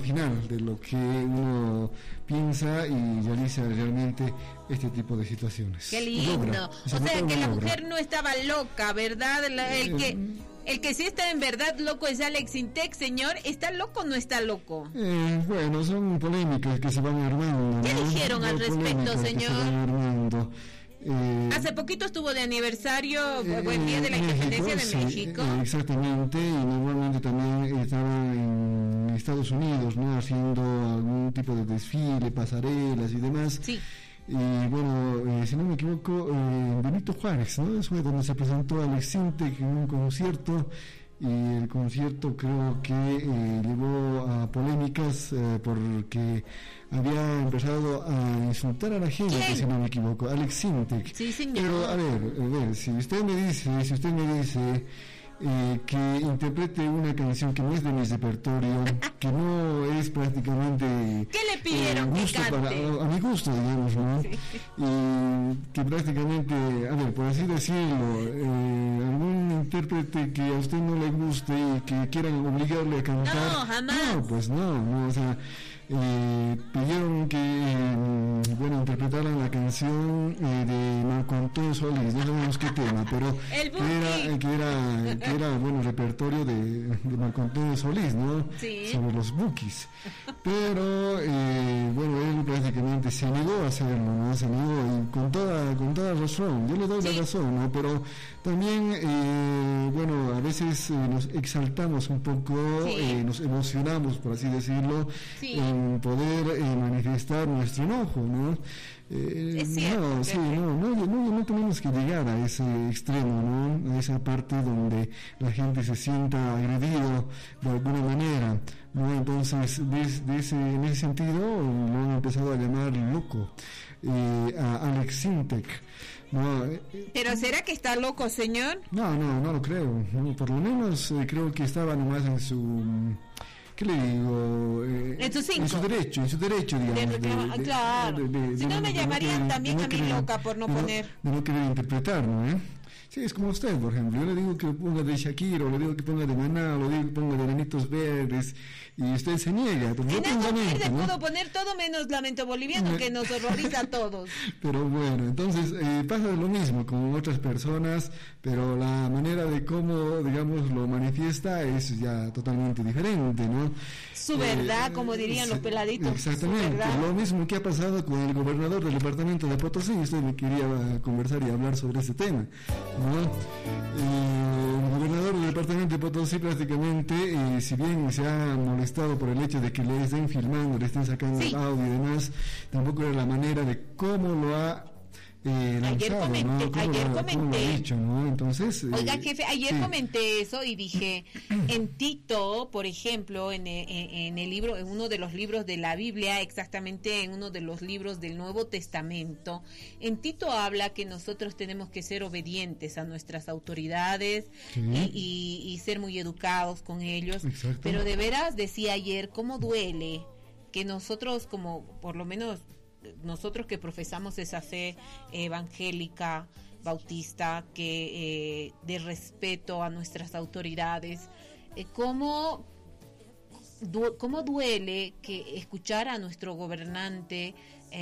marginal de lo que uno piensa y realiza realmente este tipo de situaciones. Qué lindo. O sea que la mujer no estaba loca, ¿verdad? El que sí está en verdad loco es Alex Sintek, señor. ¿Está loco o no está loco? Bueno, son polémicas que se van armando. ¿Qué dijeron al respecto, señor? Hace poquito estuvo de aniversario, buen día de la independencia de México. Exactamente, y normalmente también estaba en Estados Unidos, ¿no? Haciendo algún tipo de desfile, pasarelas y demás. Sí. Y bueno, si no me equivoco, Benito Juárez, ¿no? Eso fue donde se presentó Alex Sintek en un concierto, y el concierto creo que llevó a polémicas porque había empezado a insultar a la gente. ¿Quién? Si no me equivoco, Alex Sintek. Sí, señor. Pero a ver, si usted me dice que interprete una canción que no es de mi repertorio, que no es prácticamente... ¿Qué le pidieron que cante? A mi gusto, digamos, ¿no? Sí. Y que prácticamente, a ver, por así decirlo, algún intérprete que a usted no le guste y que quieran obligarle a cantar... No, jamás. No, pues no, o sea... pidieron que interpretaran la canción de Marco Antonio Solís, no sabemos qué tema, pero que era repertorio de Marco Antonio Solís, ¿no? Sí. Sobre los Bukis, pero él prácticamente se negó a hacerlo, ¿no? Se negó, y con toda razón, yo le doy la razón, ¿no? Pero también a veces nos exaltamos un poco, nos emocionamos, por así decirlo, en poder manifestar nuestro enojo, ¿no? Es cierto, no tenemos que llegar a ese extremo, ¿no? A esa parte donde la gente se sienta agredido de alguna manera, ¿no? Entonces, en ese sentido, lo han empezado a llamar loco a Alex Sintek, ¿no? ¿Pero será que está loco, señor? No lo creo, ¿no? Por lo menos creo que estaba nomás en su... ¿Qué le digo? En su derecho, digamos. Claro. Si no me llamarían también a mí loca por no poner. De no querer interpretar, ¿no? Sí, es como usted, por ejemplo. Yo le digo que ponga de Shakira, o le digo que ponga de Maná, o le digo que ponga de Enanitos Verdes, y usted se niega. Enanitos Verdes puedo poner todo menos Lamento Boliviano, que nos horroriza a todos. Pero bueno, entonces pasa lo mismo con otras personas, pero la manera de cómo, digamos, lo manifiesta es ya totalmente diferente, ¿no? Su verdad, como dirían los peladitos. Exactamente, lo mismo que ha pasado con el gobernador del departamento de Potosí. Usted me quería conversar y hablar sobre ese tema, ¿no? El gobernador del departamento de Potosí prácticamente, si bien se ha molestado por el hecho de que le estén filmando, le estén sacando el audio y demás, tampoco era la manera de cómo lo ha lanzado, ayer comenté, dicho, ¿no? Entonces, oiga, jefe, ayer comenté eso y dije, en Tito, por ejemplo, en el libro, en uno de los libros de la Biblia, exactamente en uno de los libros del Nuevo Testamento, en Tito habla que nosotros tenemos que ser obedientes a nuestras autoridades y ser muy educados con ellos. Exacto. Pero de veras, decía ayer, cómo duele que nosotros, como por lo menos nosotros que profesamos esa fe evangélica, bautista, que de respeto a nuestras autoridades, cómo duele que escuchar a nuestro gobernante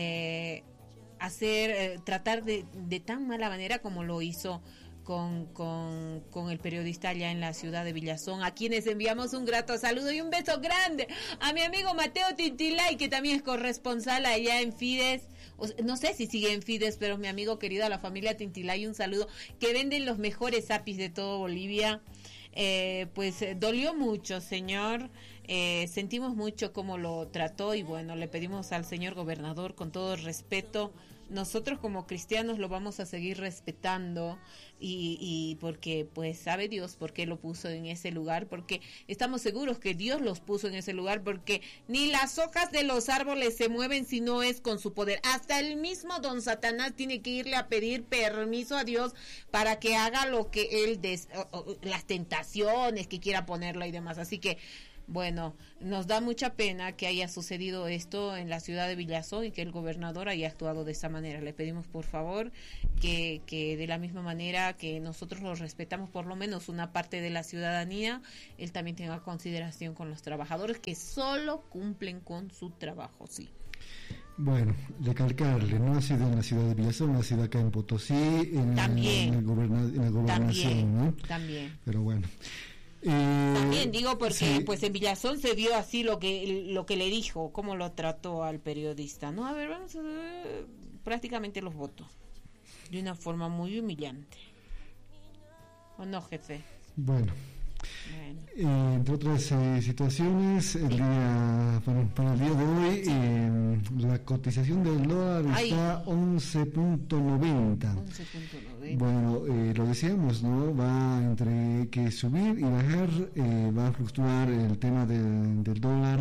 tratar de tan mala manera como lo hizo con el periodista allá en la ciudad de Villazón, a quienes enviamos un grato saludo y un beso grande a mi amigo Mateo Tintilay, que también es corresponsal allá en Fides, no sé si sigue en Fides, pero mi amigo querido, a la familia Tintilay, un saludo, que venden los mejores apis de todo Bolivia. Dolió mucho, señor, sentimos mucho cómo lo trató y bueno, le pedimos al señor gobernador con todo el respeto, nosotros como cristianos lo vamos a seguir respetando y porque pues sabe Dios por qué lo puso en ese lugar, porque estamos seguros que Dios los puso en ese lugar, porque ni las hojas de los árboles se mueven si no es con su poder, hasta el mismo don Satanás tiene que irle a pedir permiso a Dios para que haga lo que él las tentaciones que quiera ponerlo y demás, así que Bueno, nos da mucha pena que haya sucedido esto en la ciudad de Villazón y que el gobernador haya actuado de esa manera. Le pedimos por favor que de la misma manera que nosotros lo respetamos, por lo menos una parte de la ciudadanía, él también tenga consideración con los trabajadores que solo cumplen con su trabajo, sí. Bueno, recalcarle, no ha sido en la ciudad de Villazón, ha sido acá en Potosí, en la gobernación, también, ¿no? También. Pero bueno. También digo porque sí. Pues en Villazón se vio así lo que le dijo, cómo lo trató al periodista, ¿no? A ver, vamos a ver prácticamente los votos de una forma muy humillante. ¿O no, jefe? Bueno. Entre otras situaciones, para el día de hoy, la cotización del dólar está 11.90. Bueno, lo decíamos, ¿no? Va entre que subir y bajar, va a fluctuar el tema del dólar,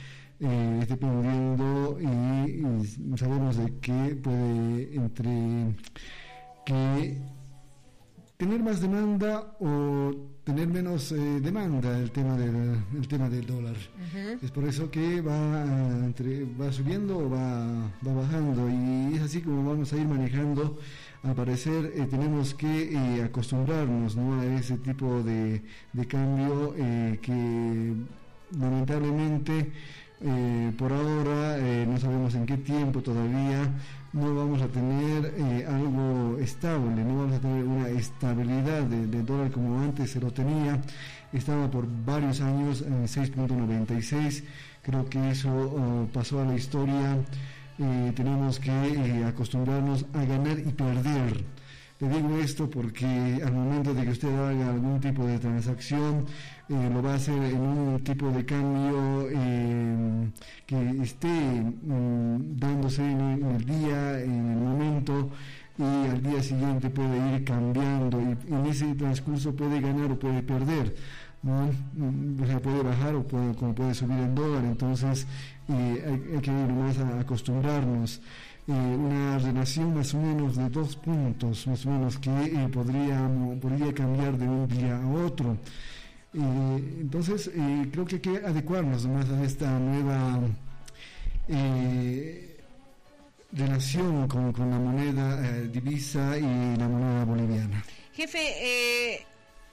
dependiendo, y sabemos de que puede entre que tener más demanda o tener menos demanda el tema del dólar. Uh-huh. Es por eso que va subiendo o va bajando, y es así como vamos a ir manejando. Al parecer tenemos que acostumbrarnos, ¿no?, a ese tipo de cambio que lamentablemente por ahora no sabemos en qué tiempo todavía no vamos a tener algo estable, no vamos a tener una estabilidad del dólar como antes se lo tenía. Estaba por varios años en 6.96, creo que eso pasó a la historia. Tenemos que acostumbrarnos a ganar y perder. Le digo esto porque al momento de que usted haga algún tipo de transacción, lo va a hacer en un tipo de cambio que esté dándose en el día, en el momento, y al día siguiente puede ir cambiando, y en ese transcurso puede ganar o puede perder, ¿no? O sea, puede bajar o puede subir el dólar. Entonces hay que ir más a acostumbrarnos. Una relación más o menos de 2 puntos, más o menos, que podría cambiar de un día a otro. Entonces creo que hay que adecuarnos más a esta nueva relación con la moneda divisa y la moneda boliviana. Jefe,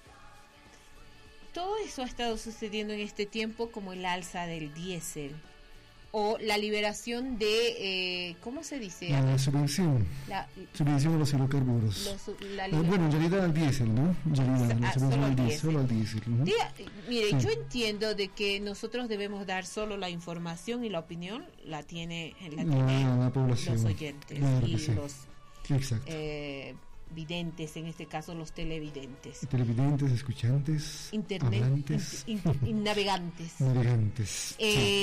todo eso ha estado sucediendo en este tiempo, como el alza del diésel o la liberación de, ¿cómo se dice? La subvención a los hidrocarburos. Bueno, en realidad al diésel, ¿no? Solo al diésel. Uh-huh. Mire, sí. Yo entiendo de que nosotros debemos dar solo la información, y la opinión la tiene la población, los oyentes, claro, y sí, los videntes, en este caso los televidentes. Televidentes, escuchantes, internet, hablantes, navegantes. Navegantes.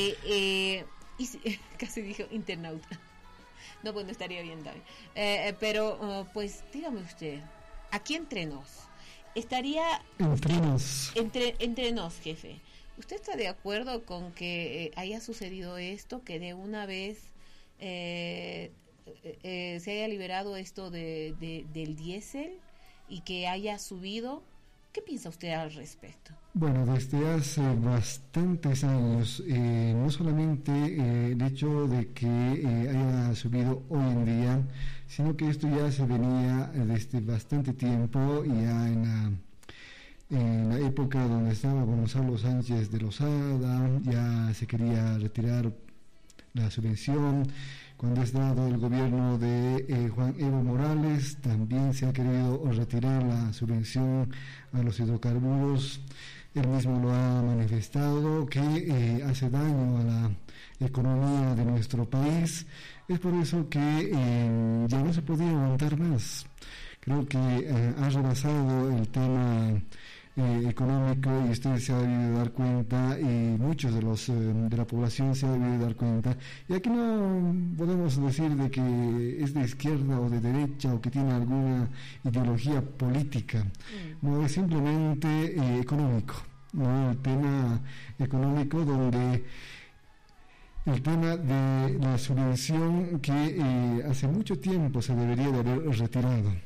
Casi dijo internauta. No, pues no estaría bien, David. Pero, pues, dígame usted, aquí entre nos, estaría... Entre nos, jefe. ¿Usted está de acuerdo con que haya sucedido esto, que de una vez se haya liberado esto del diésel y que haya subido? ¿Qué piensa usted al respecto? Bueno, desde hace bastantes años, no solamente el hecho de que haya subido hoy en día, sino que esto ya se venía desde bastante tiempo, ya en la época donde estaba Gonzalo Sánchez de Lozada, ya se quería retirar la subvención. Cuando es dado el gobierno de Juan Evo Morales, también se ha querido retirar la subvención a los hidrocarburos. Él mismo lo ha manifestado, que hace daño a la economía de nuestro país. Es por eso que ya no se podía aguantar más. Creo que ha rebasado el tema económico, y usted se ha debido dar cuenta, y muchos de la población se ha debido dar cuenta. Y aquí no podemos decir de que es de izquierda o de derecha, o que tiene alguna ideología política. No, es simplemente económico, ¿no? El tema económico, donde el tema de la subvención que hace mucho tiempo se debería de haber retirado.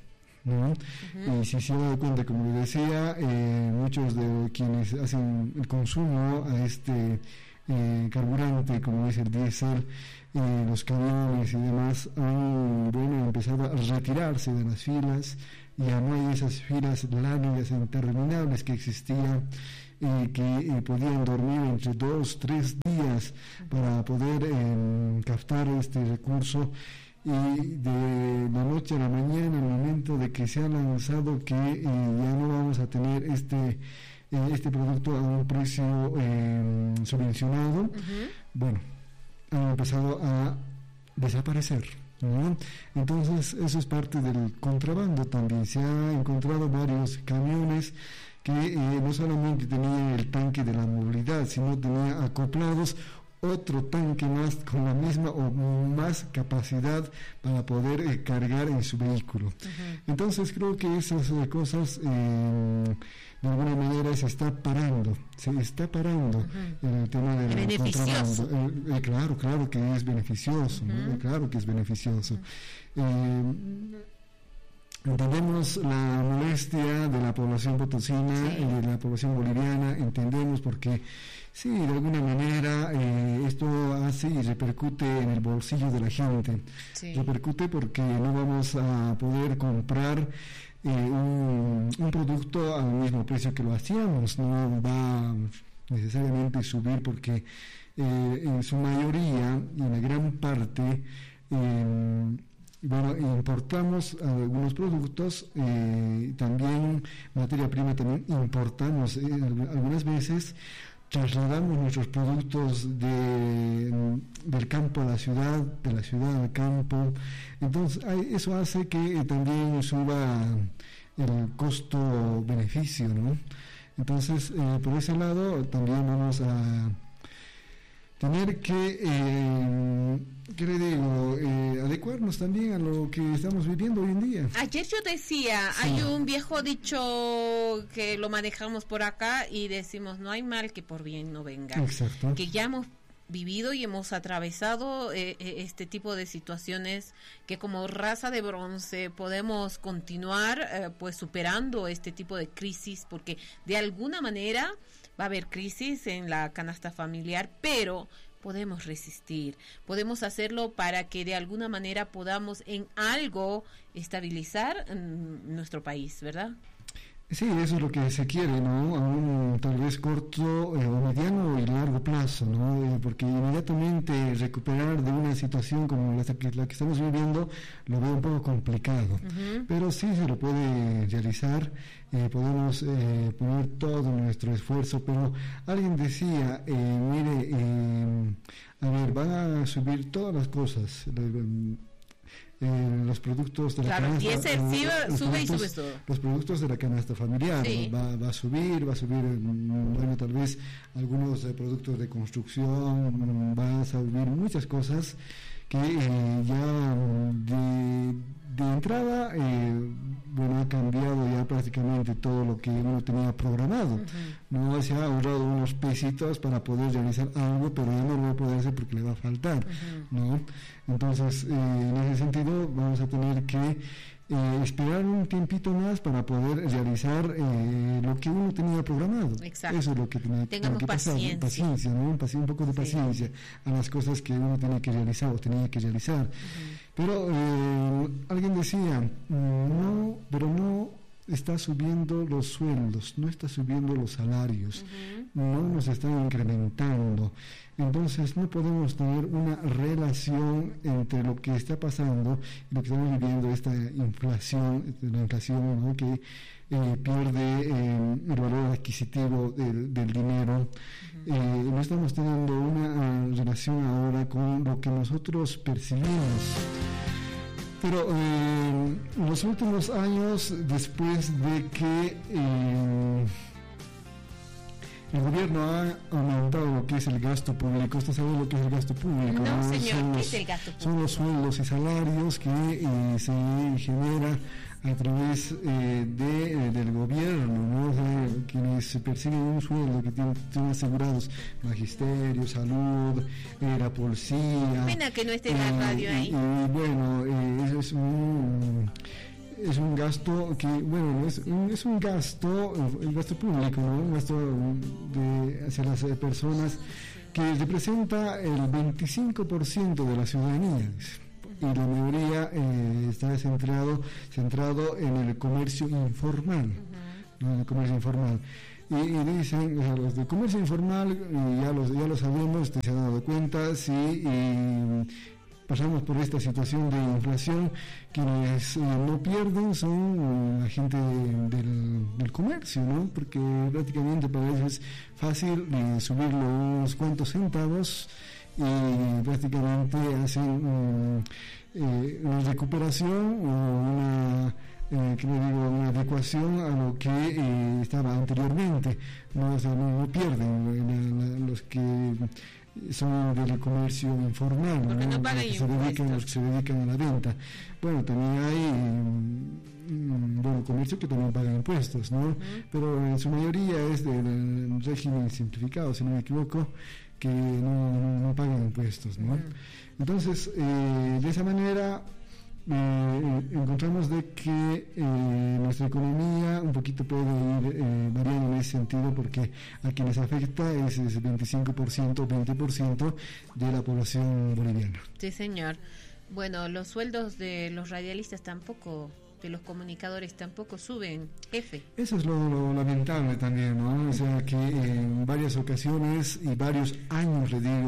¿no? Y si se da cuenta, como le decía, muchos de quienes hacen el consumo a este carburante, como es el diésel, los camiones y demás, han empezado a retirarse de las filas. Ya no hay esas filas largas e interminables que existían, que podían dormir entre 2-3 días para poder captar este recurso. Y de la noche a la mañana, el momento de que se ha lanzado que ya no vamos a tener este producto a un precio subvencionado, bueno, han empezado a desaparecer, ¿no? Entonces eso es parte del contrabando también. Se ha encontrado varios camiones que no solamente tenían el tanque de la movilidad, sino tenían acoplados otro tanque más con la misma o más capacidad para poder cargar en su vehículo. Entonces creo que esas cosas de alguna manera se está parando en el tema del contrabando. Claro que es beneficioso, ¿no? Claro que es beneficioso. Entendemos la molestia de la población potosina y de la población boliviana, entendemos porque sí, de alguna manera esto hace y repercute en el bolsillo de la gente. Repercute porque no vamos a poder comprar un producto al mismo precio que lo hacíamos, no va necesariamente subir porque en su mayoría y en la gran parte importamos algunos productos, también materia prima también importamos algunas veces. Trasladamos nuestros productos del campo a la ciudad, de la ciudad al campo. Entonces, eso hace que también suba el costo-beneficio, ¿no? Entonces, por ese lado, también vamos a tener que, ¿qué le digo? Adecuarnos también a lo que estamos viviendo hoy en día. Ayer yo decía, hay un viejo dicho que lo manejamos por acá y decimos, no hay mal que por bien no venga. Exacto. Que ya hemos vivido y hemos atravesado este tipo de situaciones que como raza de bronce podemos continuar pues superando este tipo de crisis, porque de alguna manera va a haber crisis en la canasta familiar, pero podemos resistir, podemos hacerlo para que de alguna manera podamos en algo estabilizar nuestro país, ¿verdad? Sí, eso es lo que se quiere, ¿no? A un tal vez corto o mediano y largo plazo, ¿no? Porque inmediatamente recuperar de una situación como la que estamos viviendo lo veo un poco complicado, pero sí se lo puede realizar, podemos poner todo nuestro esfuerzo, pero alguien decía, a ver, van a subir todas las cosas, los productos de la canasta, sube y sube todo. Los productos de la canasta familiar, va a subir, bueno, tal vez algunos productos de construcción, va a subir muchas cosas que ya de entrada, bueno, ha cambiado ya prácticamente todo lo que uno tenía programado. No se ha ahorrado unos pesitos para poder realizar algo, pero ya no lo va a poder hacer porque le va a faltar, ¿no? Entonces, en ese sentido, vamos a tener que esperar un tiempito más para poder realizar lo que uno tenía programado. Exacto. Eso es lo que tiene que pasar. Paciencia, ¿no? Un poco de paciencia a las cosas que uno tiene que realizar o tenía que realizar. Pero alguien decía, no está subiendo los sueldos, no está subiendo los salarios, no nos están incrementando. Entonces no podemos tener una relación entre lo que está pasando y lo que estamos viviendo, esta inflación, ¿no? Que pierde el valor adquisitivo del dinero. No estamos teniendo una relación ahora con lo que nosotros percibimos. Pero en los últimos años, después de que el gobierno ha aumentado lo que es el gasto público, ¿usted sabe lo que es el gasto público? No, señor, ¿qué es el gasto público? Son los sueldos y salarios que se genera a través del gobierno, ¿no? O sea, quienes perciben un sueldo que tienen asegurados magisterio, salud, la policía. Pena que no esté la radio ahí. Y bueno, eso es es un gasto que, bueno, es un gasto, el gasto público, ¿no? Un gasto hacia las personas que representa el 25% de la ciudadanía. Y la mayoría está centrado en el comercio informal, ¿no? En el comercio informal. Y dicen, o sea, los del comercio informal, ya lo sabemos, se han dado cuenta, sí, pasamos por esta situación de inflación, quienes no pierden son la gente del comercio, ¿no? Porque prácticamente para ellos es fácil subirlo unos cuantos centavos y prácticamente hacen una recuperación o una adecuación a lo que estaba anteriormente, ¿no? O sea, no pierden los que son del comercio informal, porque no pagan los que se dedican a la venta. Bueno, también hay comercio que también paga impuestos, ¿no? Pero en su mayoría es del régimen simplificado, si no me equivoco, que no pagan impuestos, ¿no? Entonces, de esa manera encontramos de que nuestra economía un poquito puede ir variando en ese sentido, porque a quienes afecta es ese 25% o 20% de la población boliviana. Sí, señor. Bueno, los sueldos de los radialistas tampoco, de los comunicadores tampoco suben, jefe. Eso es lo lamentable también, ¿no? O sea, que en varias ocasiones y varios años,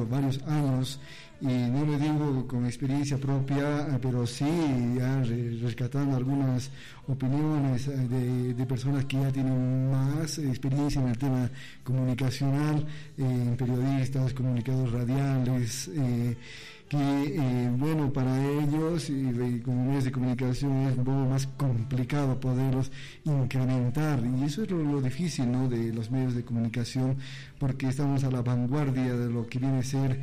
y no le digo con experiencia propia, pero sí ya rescatando algunas opiniones de personas que ya tienen más experiencia en el tema comunicacional, periodistas, comunicadores radiales, que bueno, para ellos y como medios de comunicación es un poco más complicado poderlos incrementar, y eso es lo difícil, ¿no?, de los medios de comunicación, porque estamos a la vanguardia de lo que viene a ser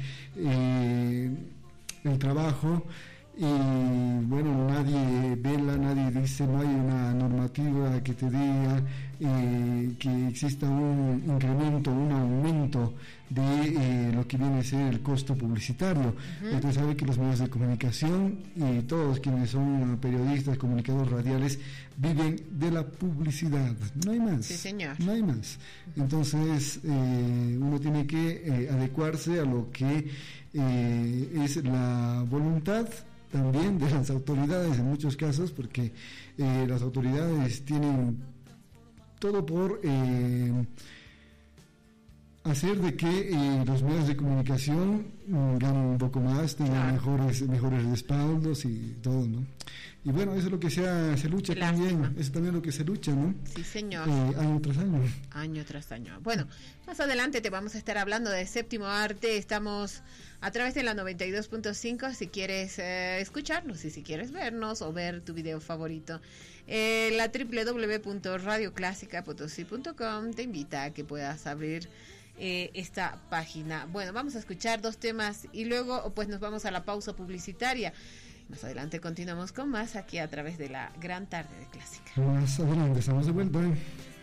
el trabajo. Y bueno, nadie vela, nadie dice, no hay una normativa que te diga que exista un incremento, un aumento de lo que viene a ser el costo publicitario. Entonces sabe que los medios de comunicación y todos quienes son periodistas, comunicadores radiales, viven de la publicidad, no hay más. Sí, señor. No hay más. Entonces uno tiene que adecuarse a lo que es la voluntad también de las autoridades en muchos casos, porque las autoridades tienen todo por hacer de que los medios de comunicación ganen un poco más, tengan mejores respaldos y todo, ¿no? Y bueno, eso es lo que se lucha también, eso es también lo que se lucha, ¿no? Sí, señor. Año tras año. Año tras año. Bueno, más adelante te vamos a estar hablando de Séptimo Arte. Estamos a través de la 92.5, si quieres escucharnos y si quieres vernos o ver tu video favorito. La www.radioclasicapotosí.com te invita a que puedas abrir esta página. Bueno, vamos a escuchar 2 temas y luego pues nos vamos a la pausa publicitaria. Más adelante continuamos con más aquí a través de la Gran Tarde de Clásica. Más adelante estamos de vuelta.